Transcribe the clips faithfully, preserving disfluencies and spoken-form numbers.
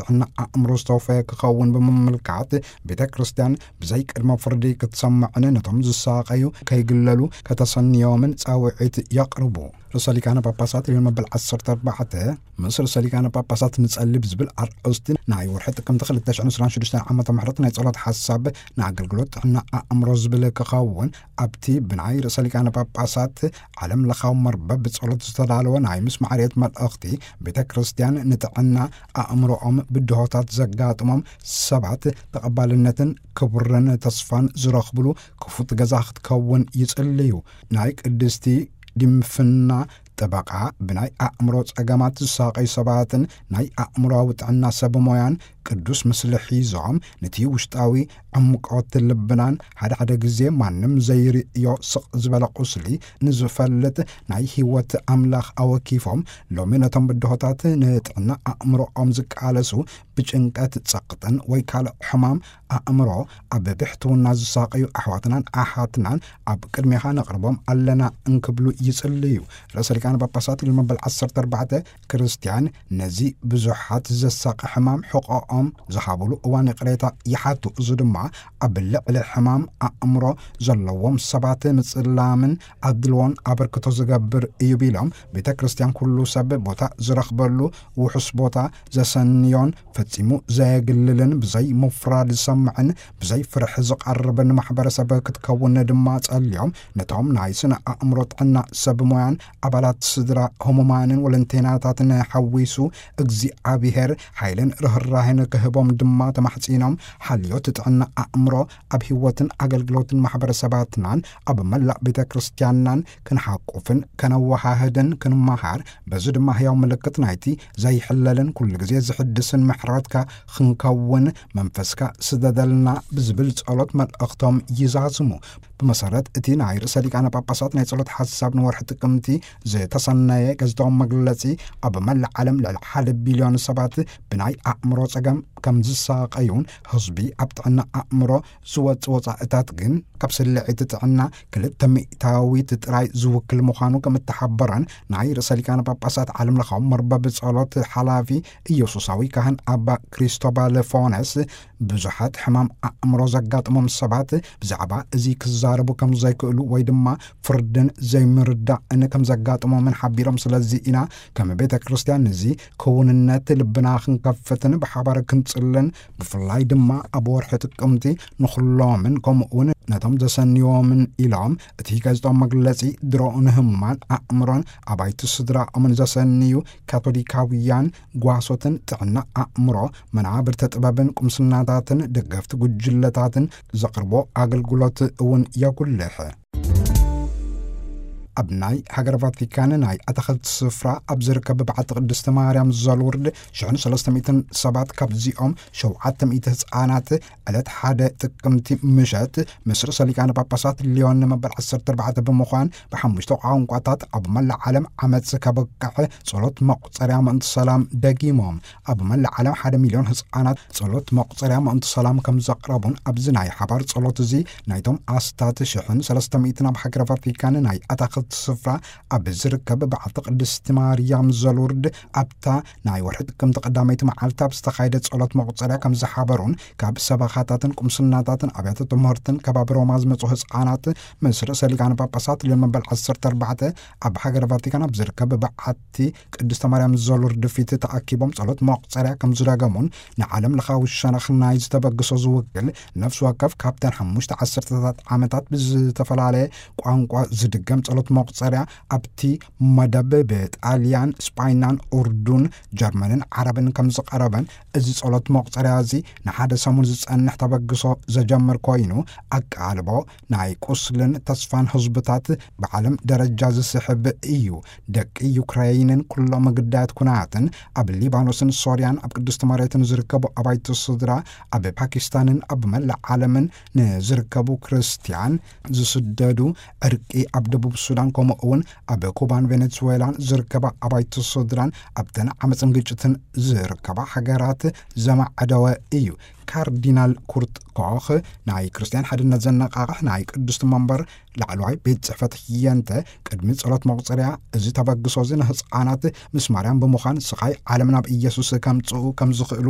ጥዕና ኣእምሮ ዝተወፈየ ክኸውን ብምምልካት ቤተ ክርስቲያን ብዘይ ቅድመ ፍርዲ ክትሰምዕን ነቶም ዝሳቀዩ ከይግለሉ ከተሰንዮምን ጻውዒት የቕርቡ ርእሰ ሊቃነ ጳጳሳት ሊዮን መበል ዓሰርተ ኣርባዕተ ምስ ርእሰ ሊቃነ ጳጳሳት ንጸልብ ዝብል ኣርእስቲ ናይ ወርሒ ጥቅምቲ ክልተ ሽሕን ዒስራን ሽዱሽተ ዓመተ ምህረት ናይ ጸሎት ሓሳብ ንኣገልግሎት ጥዕና ኣእምሮ ዝብል ክኸውን ኣብቲ ብናይ ርእሰ ሊቃነ ጳጳሳት ዓለም ለኻዊ መርበብ ብጸሎት ዝተዳለወ ናይ ምስ ማዕርየት መልእኽቲ ቤተ ክርስቲያን ንጥዕና ኣእምሮኦም ብድሆታት ዘጋጥሞም ሰባት ተቐባልነትን ክቡርን ተስፋን ዝረኽብሉ ክፉት ገዛ ክትከውን ይጽልዩ ናይ ቅድስቲ ድምፍና ጥበቃ ብናይ ኣእምሮ ጸገማት ዝሳቀዩ ሰባትን ናይ ኣእምሮዊ ጥዕና ሰብ ሞያን ቅዱስ ምስሊ ሒዞም ነቲ ውሽጣዊ ዕሙቆት ልብናን ሓደ ሓደ ግዜ ማንም ዘይርእዮ ስቕ ዝበለ ቁስሊ ንዝፈልጥ ናይ ህይወት ኣምላኽ ኣወኪፎም ሎሚ ነቶም ብድሆታት ንጥዕና ኣእምሮኦም ዝቃለሱ ብጭንቀት ጸቕጥን ወይ ካልእ ሕማም ኣእምሮ ኣብ ብሕትውና ዝሳቀዩ ኣሕዋትናን ኣሓትናን ኣብ ቅድሚኻ ነቕርቦም ኣለና እንክብሉ ይጽልዩ ርእሰ ሊቃነ ጳጳሳት ሊዮን መበል ዓሰርተ ኣርባዕተ ክርስቲያን ነዚ ብዙሓት ዘሳቀ ሕማም ሕቆኦም ዝሃብሉ እዋን ቅሬታ ይሓቱ እዚ ድማ ኣብ ልዕሊ ሕማም ኣእምሮ ዘለዎም ሰባት ምጽላምን ኣድልዎን ኣበርክቶ ዝገብር እዩ ቢሎም ቤተ ክርስቲያን ኩሉ ሰብ ቦታ ዝረኽበሉ ውሑስ ቦታ ዘሰንዮን ፈጺሙ ዘየግልልን ብዘይ ምፍራድ ዝሰምዕን ብዘይ ፍርሒ ዝቐርብን ማሕበረሰብ ክትከውን ድማ ጸልዮም ነቶም ናይ ስነ ኣእምሮ ጥዕና ሰብ ሞያን ኣባላት ስድራ ህሙማንን ወለንቴናታትን ሓዊሱ እግዚአብሔር ኃይልን ርህራሄን ክህቦም ድማ ተማሕጺኖም ሓልዮት ጥዕና ኣእምሮ ኣብ ህይወትን ኣገልግሎትን ማሕበረሰባትናን ኣብ መላእ ቤተ ክርስቲያንናን ክንሓቁፍን ከነወሃህድን ክንመሃር በዚ ድማ ህያው ምልክት ናይቲ ዘይሕለልን ኩሉ ግዜ ዝሕድስን ምሕረትካ ክንከውን መንፈስካ ስደደልና ብዝብል ጸሎት መልእኽቶም ይዛዝሙ بمسارات اتين عير ساليكانا باباسات نيصلت حساب نورح تقمتي زي تصنعي قصدهم مغلطي اب مل عالم للحال بليون سبات بناي اعمرو صقم كم زساق ايون حزبي ابطعنا اعمرو زوات وصاعتات جن كبسل لعيتتعنا كلتا مئتاوي تتراي زوكل مخانو كم التحبران نعير ساليكانا باباسات عالم لخوم مربب صلات حلافي ايوسوساوي كهن ابا كريستوبال فونس بزحات حمام اعمرو زقات مم سبات بزعبا ازي كزاربو كم زي كقلو ويدما فردن زي مردا ان كم زقات من حبيرم سلازي انا كم بيت كريستيان نزي كوننات لبنا خنكفتن بحبار كنصلن بفلاي دما ابو رحت قمتي نخلو من كم ون نتم دسنيو من إلام اتيكازدو مغلصي درون هممان أمران أبايت الصدراء من دسنيو كاتوليكاويان غواسوتن تعنا أمرو من عابر تتبابن كمسناداتن دقفت قجلتاتن زقربو أغلقلات ون يقول لها أبناي حجر فاتيكان ناي أتخذت صفرة أبزرك ببعض قدست ماريام زالورد شحن سلستميتن سبات كابزيهم شو عتميته سعانات ألت حدا تكمتي مشات مصر ساليكان باباسات الليون مبال عصر تربعات بمخان بحمش توقعون قطات أب مل عالم عمد سكابقع صلوت مقصريام أنت سلام داقيمهم أب مل عالم حدا مليون هسعانات صلوت مقصريام أنت سلام كم زقربون أبزناي حبار صلوت زي نايتم أستات شحن سلستميتنا بحجر فاتيكان ناي أتخذ صفرة أبزرك ببعض قدست ماريام زالورد أبتا ناي ورحد كم تقدميت مع التاب استخايدت صلات مقصرة كم زحابرون كاب سباخاتاتن كم سناتاتن أبيات تمهرتن كباب روماز مصوحس عانات مصر ساليكان باباسات اليوم مبال عصر تربعته أب حجر فاتيكان أبزرك ببعضتي قدست ماريام زالورد فيت تأكيبهم صلات مقصرة كم زراغمون نعلم لخاو الشنخ نايز تبقصو زوكل نفس وقف كابتن حموش تعصر تتات عامتات بز تفلالي قوانقوا زدقم صلات مقصرة أبتي مدب بإطاليان سباينان أردن جرمانن عربن كم زق عربن إزي صلات مقصرة زي نحد سامون زن نحتبقصو زجمر كوينو أقالبو ناي قسلن تصفان حزبتات بعلم درجة السحب إيو دك يوكراينن كل مقدات كناتن أب ليبانوسن سوريان أب قدست ماريتن زركبو أبايت الصدرة أب باكستانن أب مل عالمن نزركبو كريستيان زسددو أرقي أب دبوب السودان كما أون أب كوبان فنزويلان زركبا أبايت الصدران أبتن عمتن جيتن زركبا حجرات زمع عدوى إيو كاردينال كورت كوخ ناي كريستيان حد نزنقاق ناي قدست منبر لعلوعي بيت صحفت ينت قدمت صلات مقصريا ازي تبقصو زين هصعانات مسماريان بمخان سقاي عالمنا بإيسوس كم تصو كم زخئلو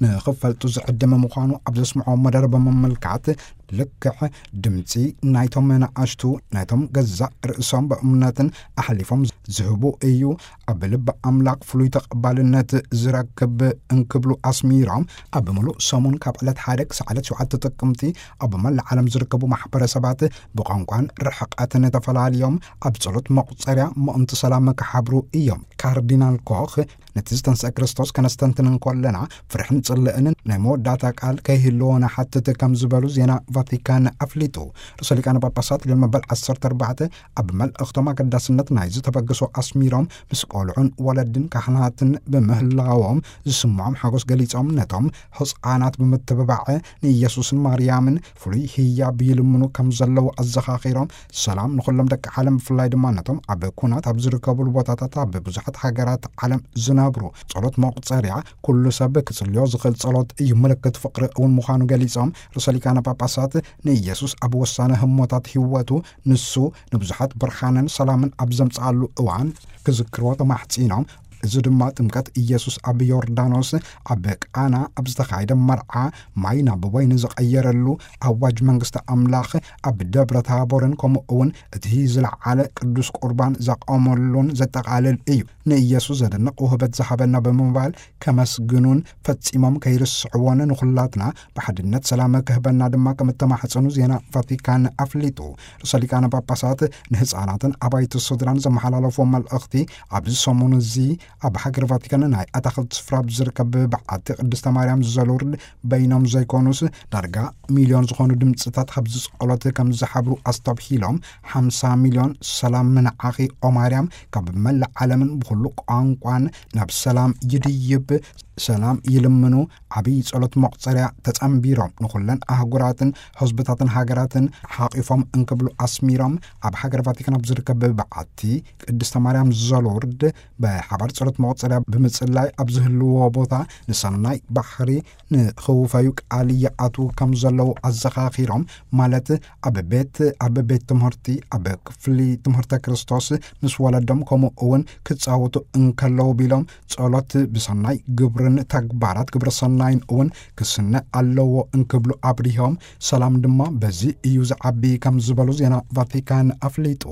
ንኽፈልጡ ዝዕድመ ምዃኑ ኣብ ዘስምዖ መደረ በመመልካት ልክዕ ድምፂ ናይቶም መናእሽቱ ናይቶም ገዛእ ርእሶም በእምነትን ኣሕሊፎም ዝህቡ እዩ ኣብ ልቢ ኣምላኽ ፍሉይ ተቐባልነት ዝረክብ እንክብሉ ኣስሚሮም ኣብ ምሉእ ሰሙን ካብ ዕለት ሓደ ክሳብ ዕለት ሸውዓተ ጥቅምቲ ኣብ መላእ ዓለም ዝርከቡ ማሕበረሰባት ብቋንቋን ርሕቐትን ተፈላለዮም ኣብ ጸሎት መቁፀርያ ምእንቲ ሰላም ክሓብሩ እዮም። ካርዲናል ኮኽ ነቲ ዝተንስአ ክርስቶስ ከነስተንትን ኮለና ፍርሕን ጽልእንን ናይ መወዳእታ ቃል ከይህልዎና ሓትት ከም ዝበሉ ዜና ቫቲካን ኣፍሊጡ። ርእሰ ሊቃነ ጳጳሳት ሌዮ መበል ዓሰርተ ኣርባዕተ ኣብ መልእኽቶም ኣገዳስነት ናይ ዝተበገሶ ኣስሚሮም ምስ ቆልዑን ወለድን ካህናትን ብምህላዎም ዝስምዖም ሓጎስ ገሊፆም ነቶም ህፃናት ብምትብባዕ ንኢየሱስን ማርያምን ፍሉይ ህያብ ይልምኑ ከም ዘለዉ ኣዘኻኺሮም ሰላም ንኹሎም ደቂ ዓለም ብፍላይ ድማ ነቶም ኣብ ኩናት ኣብ ዝርከቡሉ ቦታታት ኣብ ብዙሓት ሃገራት ዓለም ዝነብሩ ጸሎት መቁፀርያ ኩሉ ሰብ ክጽልዮ ዝኽእል ጸሎት እዩ ምልክት ፍቕሪ እውን ምዃኑ ገሊፆም ርእሰ ሊቃነ ጳጳሳት ንኢየሱስ ኣብ ወሳነ ህሞታት ህይወቱ ንሱ ንብዙሓት ብርሃንን ሰላምን ኣብ ዘምጽኣሉ እዋን ክዝክርዎ ተማሕፂኖም እዚ ድማ ጥምቀት ኢየሱስ ኣብ ዮርዳኖስ ኣብ ቃና ኣብ ዝተኻየደ መርዓ ማይ ናብ ወይኒ ዝቐየረሉ ኣዋጅ መንግስቲ ኣምላኽ ኣብ ደብረ ታቦርን ከምኡ እውን እቲ ዝለዓለ ቅዱስ ቁርባን ዘቆመሉን ዘጠቓልል እዩ። ንኢየሱስ ዘደንቕ ውህበት ዝሃበና ብምባል ከመስግኑን ፈጺሞም ከይርስዕዎን ንኹላትና ብሓድነት ሰላም ክህበና ድማ ከም እተማሕፀኑ ዜና ቫቲካን ኣፍሊጡ። ርእሰ ሊቃነ ጳጳሳት ንህፃናትን ኣባይቲ ስድራን ዘመሓላለፎ መልእኽቲ ኣብዚ ሰሙን እዚ ኣብ ሃገር ቫቲካን ናይ ኣታኽልቲ ስፍራ ብዝርከብ በዓቲ ቅድስተ ማርያም ዘሎርድ በይኖም ዘይኮኑስ ዳርጋ ሚልዮን ዝኾኑ ድምፅታት ኣብዚ ጸሎት ከም ዝሓብሩ ኣስተብሂሎም ሓምሳ ሚልዮን ሰላም ምንዓኺ ኦ ማርያም ካብ መላእ ዓለምን ብኩሉ ቋንቋን ናብ ሰላም ይድይብ ሰላም ይልምኑ ዓብይ ጸሎት መቁፀርያ ተጸምቢሮም ንኹለን ኣህጉራትን ህዝብታትን ሃገራትን ሓቂፎም እንክብሉ ኣስሚሮም ኣብ ሃገር ቫቲካን ኣብ ዝርከብ በዓቲ ቅድስተ ማርያም ዘሎርድ ብሓባር ጸሎት መቁፀርያ ብምጽላይ ኣብ ዝህልዎ ቦታ ንሰናይ ባሕሪ ንኽውፈዩ ቃል ይኣትዉ ከም ዘለዉ ኣዘኻኺሮም ማለት ኣብ ቤት ኣብ ቤት ትምህርቲ ኣብ ክፍሊ ትምህርተ ክርስቶስ ምስ ወለዶም ከምኡ እውን ክጻወቱ እንከለዉ ቢሎም ጸሎት ብሰናይ ግብርን ተግባራት ግብረ ሰናይን እውን ክስነ ኣለዎ እንክብሉ ኣብሪሆም ሰላም ድማ በዚ እዩ ዝዓቢ ከም ዝበሉ ዜና ቫቲካን ኣፍሊጡ።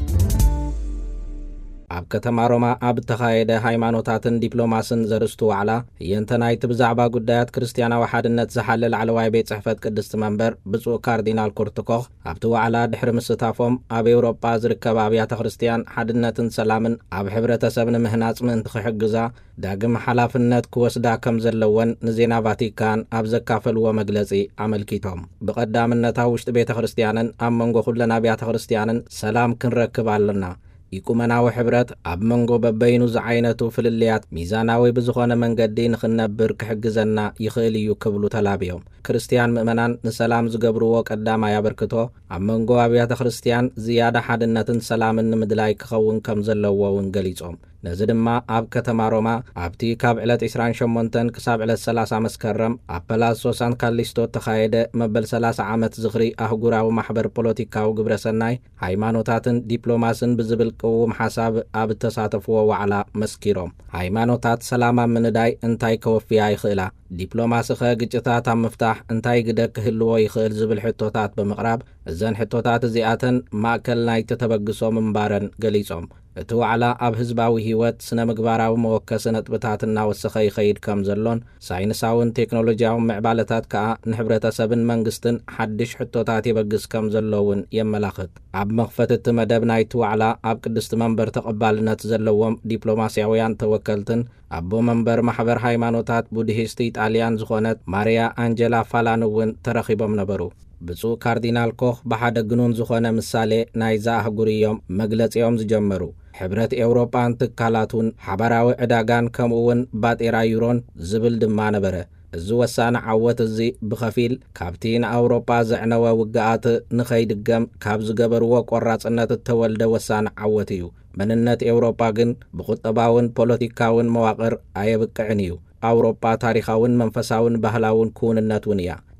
ኣብ ከተማ ሮማ ኣብ ተኻየደ ሃይማኖታትን ዲፕሎማስን ዘርስቱ ዋዕላ የንተናይቲ ብዛዕባ ጉዳያት ክርስቲያናዊ ሓድነት ዝሓለለ ዓለዋይ ቤት ጽሕፈት ቅድስቲ መንበር ብፁዕ ካርዲናል ኮርትኮኽ ኣብቲ ዋዕላ ድሕሪ ምስታፎም ኣብ ኤውሮጳ ዝርከባ ኣብያተ ክርስቲያን ሓድነትን ሰላምን ኣብ ሕብረተሰብ ንምህናጽ ምእንቲ ክሕግዛ ዳግም ሓላፍነት ክወስዳ ከም ዘለወን ንዜና ቫቲካን ኣብ ዘካፈልዎ መግለጺ ኣመልኪቶም ብቐዳምነታ ውሽጢ ቤተ ክርስቲያንን ኣብ መንጎ ኩለን ኣብያተ ክርስቲያንን ሰላም ክንረክብ ኣለና ይቁመናዊ ሕብረት ኣብ መንጎ በበይኑ ዝዓይነቱ ፍልልያት ሚዛናዊ ብዝኾነ መንገዲ ንኽነብር ክሕግዘና ይኽእል እዩ ክብሉ ተላብዮም ክርስቲያን ምእመናን ንሰላም ዝገብርዎ ቀዳማይ ኣበርክቶ ኣብ መንጎ ኣብያተ ክርስቲያን ዝያዳ ሓድነትን ሰላምን ንምድላይ ክኸውን ከም ዘለዎ እውን ገሊጾም ነዚ ድማ ኣብ ከተማ ሮማ ኣብቲ ካብ ዕለት ዒስራን ሸሞንተ ክሳብ ዕለት ሰላሳ መስከረም ኣብ ፓላሶ ሳን ካሊስቶ ተኻየደ መበል ሰላሳ ዓመት ዝኽሪ ኣህጉራዊ ማሕበር ፖለቲካዊ ግብረ ሰናይ ሃይማኖታትን ዲፕሎማስን ብዝብል ቅውም ሓሳብ ኣብ ተሳተፍዎ ዋዕላ መስኪሮም ሃይማኖታት ሰላም ኣብ ምንዳይ እንታይ ከወፍያ ይኽእላ ዲፕሎማሲ ኸ ግጭታት ኣብ ምፍታሕ እንታይ ግደ ክህልዎ ይኽእል ዝብል ሕቶታት ብምቕራብ እዘን ሕቶታት እዚኣተን ማእከል ናይቲ ተበግሶ ምንባረን ገሊጾም እቲ ዋዕላ ኣብ ህዝባዊ ህይወት ስነ ምግባራዊ መወከሲ ነጥብታት እናወሰኸ ይኸይድ ከም ዘሎን ሳይንሳውን ቴክኖሎጂያውን ምዕባለታት ከዓ ንሕብረተሰብን መንግስትን ሓድሽ ሕቶታት የበግስ ከም ዘለውን የመላኽት ኣብ መኽፈት እቲ መደብ ናይቲ ዋዕላ ኣብ ቅድስቲ መንበር ተቐባልነት ዘለዎም ዲፕሎማስያውያን ተወከልትን ኣቦ መንበር ማሕበር ሃይማኖታት ቡድሂስት ኢጣልያን ዝኾነት ማርያ አንጀላ ፋላን እውን ተረኺቦም ነበሩ ብፁዕ ካርዲናል ኮኽ ብሓደ ግኑን ዝኾነ ምሳሌ ናይዛ ኣህጉር እዮም መግለጺኦም ዝጀመሩ ሕብረት ኤውሮጳን ትካላቱን ሓበራዊ ዕዳጋን ከምኡውን ባጤራ ዩሮን ዝብል ድማ ነበረ እዚ ወሳነ ዓወት እዚ ብኸፊል ካብቲ ንኣውሮጳ ዘዕነወ ውግኣት ንኸይድገም ካብ ዝገበርዎ ቆራጽነት እተወልደ ወሳነ ዓወት እዩ መንነት ኤውሮጳ ግን ብቁጠባውን ፖለቲካውን መዋቕር ኣየብቅዕን እዩ ኣውሮጳ ታሪኻውን መንፈሳውን ባህላውን ክውንነት እውን እያ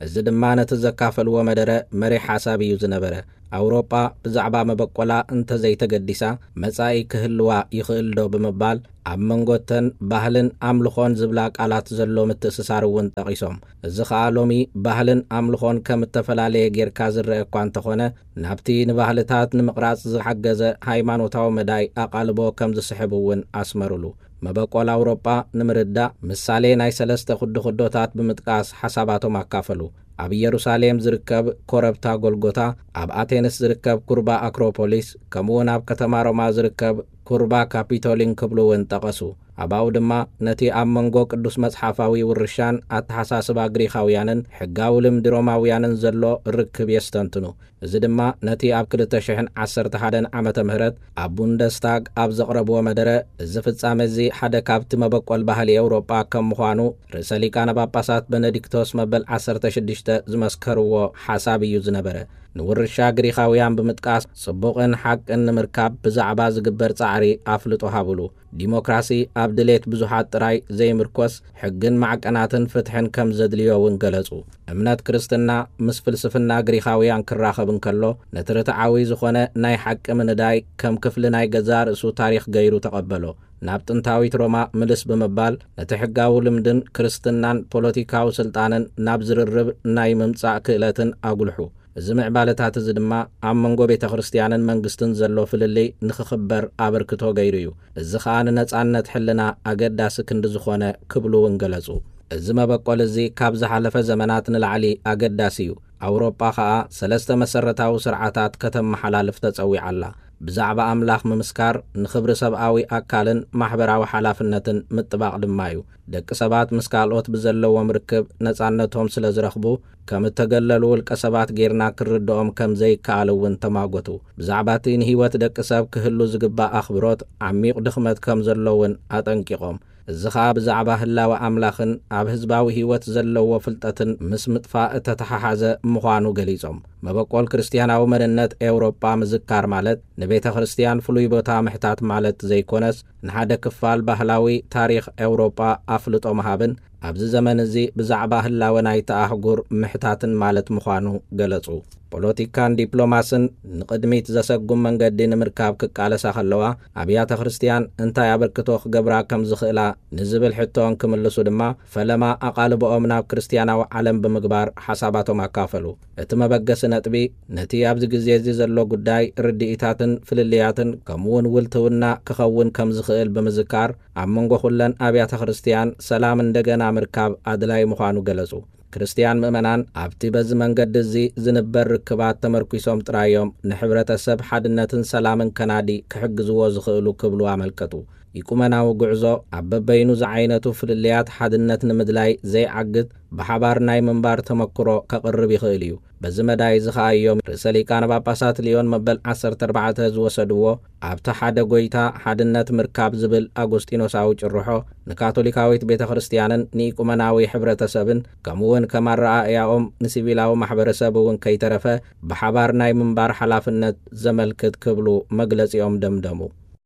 እዚ ድማ ነቲ ዘካፈልዎ መደረ መሪሕ ሓሳብ እዩ ዝነበረ ኣውሮጳ ብዛዕባ መበቆላ እንተ ዘይተገዲሳ መጻኢ ክህልዋ ይኽእል ዶ ብምባል ኣብ መንጎተን ባህልን ኣምልኾን ዝብላ ቃላት ዘሎ ምትእስሳር እውን ጠቒሶም እዚ ኸዓ ሎሚ ባህልን ኣምልኾን ከም እተፈላለየ ጌርካ ዝርአ እኳ እንተኾነ ናብቲ ንባህልታት ንምቕራጽ ዝሓገዘ ሃይማኖታዊ መዳይ ኣቓልቦ ከም ዝስሕብ እውን ኣስመሩሉ መበቆል ኣውሮጳ ንምርዳእ ምሳሌ ናይ ሰለስተ ኹዲ ኹዶታት ብምጥቃስ ሓሳባቶም ኣካፈሉ ኣብ ኢየሩሳሌም ዝርከብ ኮረብታ ጎልጎታ ኣብ ኣቴንስ ዝርከብ ኩርባ ኣክሮፖሊስ ከምኡውን ኣብ ከተማ ሮማ ዝርከብ ኩርባ ካፒቶሊን ክብሉ እውን ጠቐሱ ኣብኡ ድማ ነቲ ኣብ መንጎ ቅዱስ መጽሓፋዊ ውርሻን ኣተሓሳስባ ግሪኻውያንን ሕጋዊ ልምዲ ሮማውያንን ዘሎ ርክብ የስተንትኑ እዚ ድማ ነቲ ኣብ ክልተ ሽሕን ዓሰርተ ሓደን ዓመተ ምህረት ኣብ ቡንደስታግ ኣብ ዘቕረብዎ መደረ እዚ ፍጻመ እዚ ሓደ ካብቲ መበቆል ባህሊ ኤውሮጳ ከም ምዃኑ ርእሰ ሊቃነ ጳጳሳት ቤኔዲክቶስ መበል ዓሰርተ ሽዱሽተ ዝመስከርዎ ሓሳብ እዩ ዝነበረ ንውርሻ ግሪኻውያን ብምጥቃስ ጽቡቕን ሓቅን ንምርካብ ብዛዕባ ዝግበር ጻዕሪ ኣፍልጦ ሃብሉ ዲሞክራሲ ኣብ ድሌት ብዙሓት ጥራይ ዘይምርኮስ ሕግን ማዕቀናትን ፍትሕን ከም ዘድልዮ እውን ገለጹ እምነት ክርስትና ምስ ፍልስፍና ግሪኻውያን ክራኸብ እንከሎ ነቲ ርትዓዊ ዝኾነ ናይ ሓቂ ምንዳይ ከም ክፍሊ ናይ ገዛ ርእሱ ታሪኽ ገይሩ ተቐበሎ ናብ ጥንታዊት ሮማ ምልስ ብምባል ነቲ ሕጋዊ ልምድን ክርስትናን ፖለቲካዊ ስልጣንን ናብ ዝርርብ ናይ ምምጻእ ክእለትን ኣጉልሑ እዚ ምዕባለታት እዚ ድማ ኣብ መንጎ ቤተ ክርስቲያንን መንግስትን ዘሎ ፍልልይ ንኽኽበር ኣበርክቶ ገይሩ እዩ እዚ ኸዓ ንነጻነት ሕልና ኣገዳሲ ክንዲ ዝኾነ ክብሉ እውን ገለጹ እዚ መበቆል እዚ ካብ ዝሓለፈ ዘመናት ንላዕሊ ኣገዳሲ እዩ ኣውሮጳ ኸዓ ሰለስተ መሰረታዊ ስርዓታት ከተመሓላልፍ ተጸዊዓላ ብዛዕባ ኣምላኽ ምምስካር ንኽብሪ ሰብኣዊ ኣካልን ማሕበራዊ ሓላፍነትን ምጥባቕ ድማ እዩ ደቂ ሰባት ምስ ካልኦት ብዘለዎም ርክብ ነጻነቶም ስለ ዝረኽቡ ከም እተገለሉ ውልቀ ሰባት ጌርና ክርድኦም ከም ዘይከኣል እውን ተማጎቱ ብዛዕባ እቲ ንህይወት ደቂ ሰብ ክህሉ ዝግባእ ኣኽብሮት ዓሚቕ ድኽመት ከም ዘሎ እውን ኣጠንቂቖም እዚ ኸዓ ብዛዕባ ህላዊ ኣምላኽን ኣብ ህዝባዊ ህይወት ዘለዎ ፍልጠትን ምስ ምጥፋእ እተተሓሓዘ ምዃኑ ገሊጾም መበቆል ክርስቲያናዊ መንነት ኤውሮጳ ምዝካር ማለት ንቤተ ክርስቲያን ፍሉይ ቦታ ምሕታት ማለት ዘይኮነስ ንሓደ ክፋል ባህላዊ ታሪኽ ኤውሮጳ ኣፍልጦ መሃብን ኣብዚ ዘመን እዚ ብዛዕባ ህላወ ናይቲ ኣህጉር ምሕታትን ማለት ምዃኑ ገለጹ ፖለቲካን ዲፕሎማስን ንቅድሚት ዘሰጉም መንገዲ ንምርካብ ክቃለሳ ከለዋ ኣብያተ ክርስቲያን እንታይ ኣበርክቶ ክገብራ ከም ዝኽእላ ንዝብል ሕቶን ክምልሱ ድማ ፈለማ ኣቓልቦኦም ናብ ክርስቲያናዊ ዓለም ብምግባር ሓሳባቶም ኣካፈሉ እቲ መበገሲ ነጥቢ ነቲ ኣብዚ ግዜ እዚ ዘሎ ጉዳይ ርድኢታትን ፍልልያትን ከምኡውን ውልትውና ክኸውን ከም ዝኽእል ብምዝካር ኣብ መንጎ ኩለን ኣብያተ ክርስቲያን ሰላም እንደገና ምርካብ ኣድላይ ምዃኑ ገለጹ ክርስቲያን ምእመናን ኣብቲ በዚ መንገዲ እዚ ዝንበር ርክባት ተመርኪሶም ጥራዮም ንሕብረተሰብ ሓድነትን ሰላምን ከናዲ ክሕግዝዎ ዝኽእሉ ክብሉ ኣመልከቱ ይቁመናዊ ጉዕዞ ኣብ በበይኑ ዝዓይነቱ ፍልልያት ሓድነት ንምድላይ ዘይዓግድ ብሓባር ናይ ምንባር ተመክሮ ከቕርብ ይኽእል እዩ በዚ መዳይ እዚ ኸዓ እዮም ርእሰ ሊቃነ ጳጳሳት ሊዮን መበል ዓሰርተ ኣርባዕተ ዝወሰድዎ ኣብቲ ሓደ ጎይታ ሓድነት ምርካብ ዝብል ኣጎስጢኖሳዊ ጭርሖ ንካቶሊካዊት ቤተ ክርስቲያንን ንኢቁመናዊ ሕብረተሰብን ከምኡውን ከም ኣረኣእያኦም ንሲቪላዊ ማሕበረሰብ እውን ከይተረፈ ብሓባር ናይ ምንባር ሓላፍነት ዘመልክት ክብሉ መግለጺኦም ደምደሙ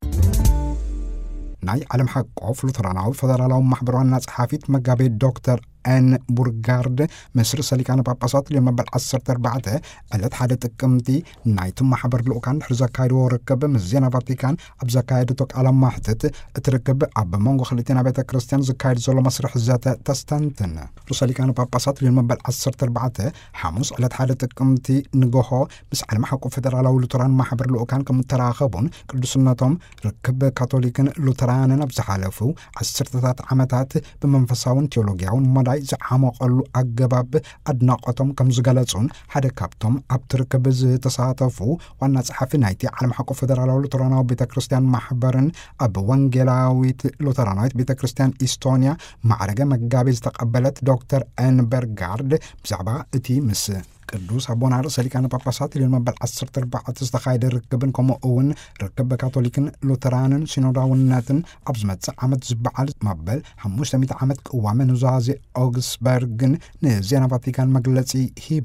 ናይ ዓለም ሓቆፍ ሉተራናዊ ፌደራላዊ ማሕበር ዋና ጸሓፊት መጋቤ ዶክተር أن بورغارد مصر سليكان باباسات اليوم مبل عصر تربعته علت حدا تقمتي نايتم محبر لوكان حرزاكايد وركب مزينا فاتيكان أبزاكايد توك على محتت اتركب أب مونغو خليتنا بيتا كريستيان زكايد زولو مسرح ذاته تستنتن سليكان باباسات اليوم مبل عصر تربعته حمص علت حدا تقمتي نغوهو بس علم حقو فدرالاو لوتران محبر لوكان كمتراخبون كردسناتهم ركب كاثوليكن لوترانن بزحالفو عصرتات عمتات بمنفساون تيولوجياون مداي زعمقلو أجباب أدناقتهم كم زغلصون حدا كابتم أبتركب تساعتفو وانا صحفي نايتي علم حقو فدرالاو لوتراناو بيتا كريستيان محبرن أب وانجلاويت لوتراناويت بيتا كريستيان إستونيا معرقة مقابل تقبلت دكتور أن بورغارد بزعبا اتي مس ቅዱስ አቡነ ሰሊካነ ጳጳሳት ለመበል عشرة أربعة ተስተኻይደ ርክብን ከምኡውን ርክብ ካቶሊክን ሉተራንን ሲኖዳውነትን ኣብዝመጽ ዓመት ዝበዓል መበል خمسمائة ዓመት ቅዋመ ኑዛዜ ኦግስበርግን ንዜና ቫቲካን መግለጺ ሂባ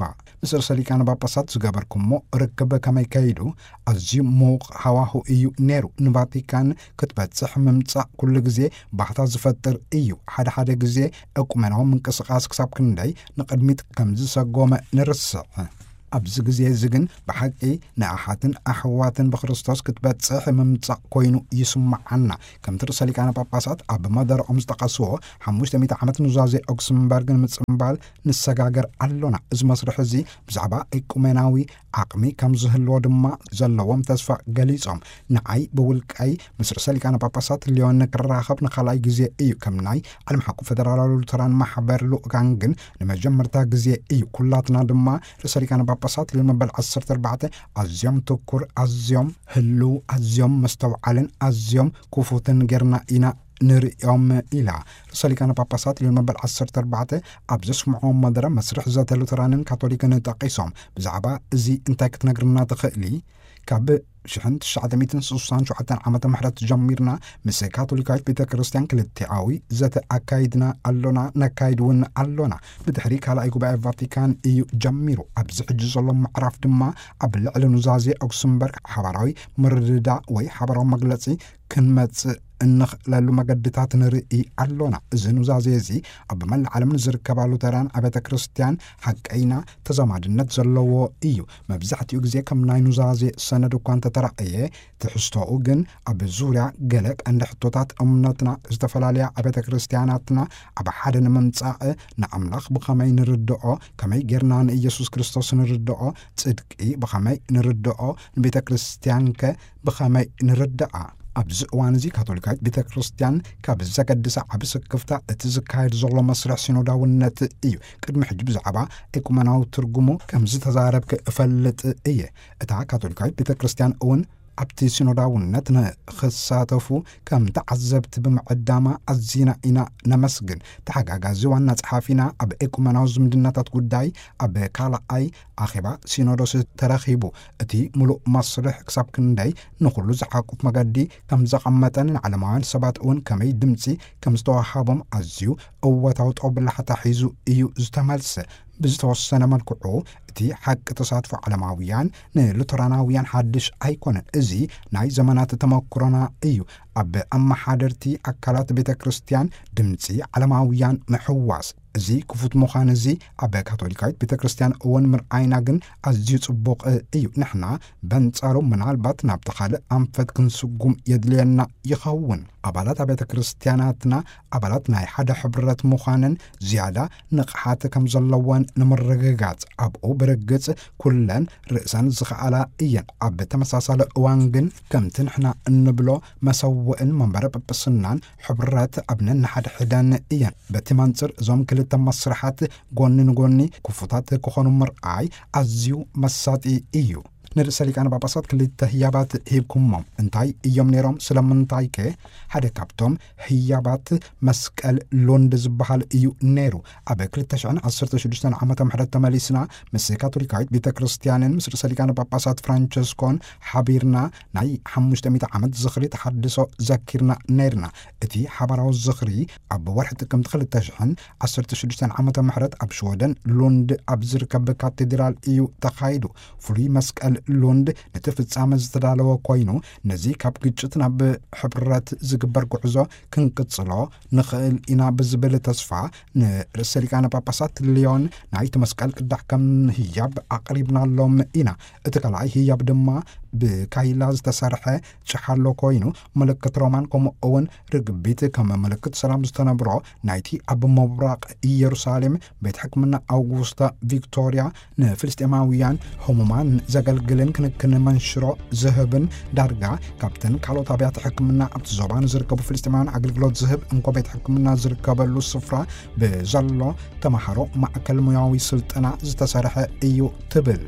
ምስር ሰሊቃነ ጳጳሳት ዝገበርኩሞ ርክበ ከመይ ከይዱ ኣዝዩ ሙቕ ሃዋሁ እዩ ነይሩ ንቫቲካን ክትበጽሕ ምምጻእ ኩሉ ግዜ ባህታ ዝፈጥር እዩ ሓደ ሓደ ግዜ እቁመናዊ ምንቅስቓስ ክሳብ ክንደይ ንቕድሚት ከም ዝሰጎመ ንርስዕ ኣብዚ ግዜ እዚ ግን ብሓቂ ንኣሓትን ኣሕዋትን ብክርስቶስ ክትበጽሕ ምምጻእ ኮይኑ ይስማዓና ከምቲ ርእሰ ሊቃነ ጳጳሳት ኣብ መደረኦም ዝጠቐስዎ ሓሙሽተ ሚእቲ ዓመት ኑዛዜ ኦክስምበርግን ምጽምባል ንሰጋገር ኣሎና እዚ መስርሕ እዚ ብዛዕባ ኢቁሜናዊ ዓቕሚ ከም ዝህልዎ ድማ ዘለዎም ተስፋ ገሊጾም ንዓይ ብውልቃይ ምስ ርእሰ ሊቃነ ጳጳሳት ሊዮን ክራኸብ ንኻልኣይ ግዜ እዩ ከም ናይ ዓለም ሓቁ ፌደራላዊ ሉተራን ማሕበር ልኡካን ግን ንመጀመርታ ግዜ እዩ ኩላትና ድማ ርእሰ ሊቃነ ጳጳሳት ለመበል ዓሰርተ ኣርባዕተ ኣዝዮም ትኩር ኣዝዮም ህልው ኣዝዮም መስተውዓልን ኣዝዮም ክፉትን ጌርና ኢና ንርእዮም ኢላ ርእሰ ሊቃነ ጳጳሳት ለመበል ዓሰርተ ኣርባዕተ ኣብ ዘስምዖም መደረ መስርሕ ዘተ ሉተራንን ካቶሊክን ጠቂሶም ብዛዕባ እዚ እንታይ ክትነግርና ትኽእሊ ካብ ሽሕን ትሽዓተ ሚእትን ስሳን ሸውዓተን ዓመተ ምህረት ጀሚርና ምስ ካቶሊካዊት ቤተ ክርስቲያን ክልቲኣዊ ዘተ ኣካይድና ኣሎና ነካይድ እውን ኣሎና ብድሕሪ ካልኣይ ጉባኤ ቫቲካን እዩ ጀሚሩ ኣብዚ ሕጂ ዘሎ ምዕራፍ ድማ ኣብ ልዕሊ ኑዛዜ ኦክስምበርግ ሓባራዊ ምርድዳእ ወይ ሓባራዊ መግለፂ ክንመጽእ እንኽእለሉ መገድታት ንርኢ ኣሎና እዚ ኑዛዜ እዚ ኣብ መላእ ዓለም ዝርከባ ሉተራን ኣብያተ ክርስቲያን ሓቀይና ተዘማድነት ዘለዎ እዩ መብዛሕትኡ ግዜ ከም ናይ ኑዛዜ ሰነድ እኳ እንተተረእየ ትሕዝቶኡ ግን ኣብ ዙርያ ገለ ቀንዲ ሕቶታት እምነትና ዝተፈላለያ ኣብያተ ክርስቲያናትና ኣብ ሓደ ንምምጻእ ንኣምላኽ ብኸመይ ንርድኦ ከመይ ጌርና ንኢየሱስ ክርስቶስ ንርድኦ ጽድቂ ብኸመይ ንርድኦ ንቤተ ክርስቲያን ከ ብኸመይ ንርድኣ ኣብዚ እዋን እዚ ካቶሊካዊት ቤተ ክርስቲያን ካብ ዘገድሳ ዓብ ስክፍታ እቲ ዝካየድ ዘሎ መስርሕ ሲኖዳውነት እዩ ቅድሚ ሕጂ ብዛዕባ ኢቁመናዊ ትርጉሙ ከም ዝተዛረብከ እፈልጥ እየ እታ ካቶሊካዊት ቤተ ክርስቲያን እውን ኣብቲ ሲኖዳውነት ንኽሳተፉ ከም ተዓዘብቲ ብምዕዳማ ኣዝና ኢና ነመስግን ተሓጋጋዚ ዋና ጸሓፊና ኣብ ኢቁመናዊ ዝምድናታት ጉዳይ ኣብ ካልኣይ ኣኼባ ሲኖዶስ ተረኺቡ እቲ ሙሉእ መስርሕ ክሳብ ክንደይ ንኹሉ ዝሓቁፍ መገዲ ከም ዘቐመጠን ንዓለማውያን ሰባት እውን ከመይ ድምፂ ከም ዝተዋሃቦም ኣዝዩ እወታዊ ጦብላሕታ ሒዙ እዩ ዝተመልሰ ብዝተወሰነ መልክዑ እቲ ሓቂ ተሳትፎ ዓለማውያን ንሉተራናውያን ሓድሽ ኣይኮነን እዚ ናይ ዘመናት ተመክሮና እዩ ኣብ ኣመሓደርቲ ኣካላት ቤተ ክርስቲያን ድምፂ ዓለማውያን ምሕዋስ እዚ ክፉት ምዃን እዚ ኣብ ካቶሊካዊት ቤተ ክርስቲያን እውን ምርኣይና ግን ኣዝዩ ጽቡቕ እዩ ንሕና በንጻሩ ምናልባት ናብቲ ካልእ ኣንፈት ክንስጉም የድልየና ይኸውን ኣባላት ቤተ ክርስቲያናትና ኣባላት ናይ ሓደ ሕብረት ምዃንን ዝያዳ ንቕሓት ከም ዘለወን ንምርግጋጽ ኣብኡ ብርግጽ ኩለን ርእሰን ዝኸኣላ እየን ኣብ ተመሳሳሊ እዋን ግን ከምቲ ንሕና እንብሎ መሰውእን መንበረ ጵጵስናን ሕብረት ኣብ ነንሓደ ሕደን እየን በቲ መንጽር እዞም ክልተ መስርሓት ጎኒ ንጎኒ ክፉታት ክኾኑ ምርኣይ ኣዝዩ መሳጢ እዩ ንርእሰ ሊቃነ ጳጳሳት ክልተ ህያባት ሂብኩሞም እንታይ እዮም ነይሮም ስለምንታይ ከ ሓደ ካብቶም ህያባት መስቀል ሎንድ ዝበሃል እዩ ነይሩ ኣብ ክልተ ሽሕን ዓሰርተ ሽዱሽተ ዓመተ ምህረት ተመሊስና ምስ ካቶሊካዊት ቤተ ክርስቲያንን ምስ ርእሰ ሊቃነ ጳጳሳት ፍራንቸስኮን ሓቢርና ናይ ሓሙሽተ ሚእቲ ዓመት ዝኽሪ ተሓድሶ ዘኪርና ነይርና እቲ ሓባራዊ ዝኽሪ ኣብ ወርሒ ጥቅምቲ ክልተ ሽሕን ዓሰርተ ሽዱሽተ ዓመተ ምህረት ኣብ ሽወደን ሎንድ ኣብ ዝርከብ ካቴድራል እዩ ተኻይዱ ፍሉይ መስቀል ሎንድ ነቲ ፍጻመ ዝተዳለወ ኮይኑ ነዚ ካብ ግጭት ናብ ሕብረት ዝግበር ጉዕዞ ክንቅጽሎ ንኽእል ኢና ብዝብል ተስፋ ንርእሰ ሊቃነ ጳጳሳት ሊዮን ናይቲ መስቀል ቅዳሕ ከም ህያብ ኣቕሪብናሎም ኢና እቲ ካልኣይ ህያብ ድማ ብካይላ ዝተሰርሐ ጭሓሎ ኮይኑ ምልክት ሮማን ከምኡ እውን ርግቢት ከም ምልክት ሰላም ዝተነብሮ ናይቲ ኣብ ምብራቕ ኢየሩሳሌም ቤት ሕክምና ኣውጉስታ ቪክቶርያ ንፍልስጤማውያን ህሙማን ዘገልግልን ክንክን መንሽሮ ዝህብን ዳርጋ ካብተን ካልኦት ኣብያተ ሕክምና ኣብቲ ዞባ ንዝርከቡ ፍልስጤማውያን ኣገልግሎት ዝህብ እንኮ ቤት ሕክምና ዝርከበሉ ስፍራ ብዘሎ ተማሃሮ ማእከል ሙያዊ ስልጠና ዝተሰርሐ እዩ ትብል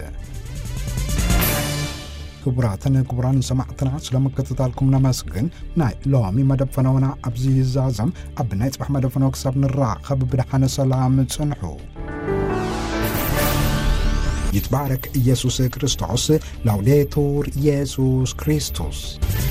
ክቡራትን ክቡራን ሰማዕትና ስለምክትታልኩም ነመስግን ናይ ሎሚ መደብ ፈነውና ኣብዚ ይዛዘም ኣብ ናይ ጽባሕ መደብ ፈነው ክሳብ ንራኸብ ብድሓነ ሰላም ጽንሑ ይትባረክ ኢየሱስ ክርስቶስ ላውዴቱር ኢየሱስ ክርስቶስ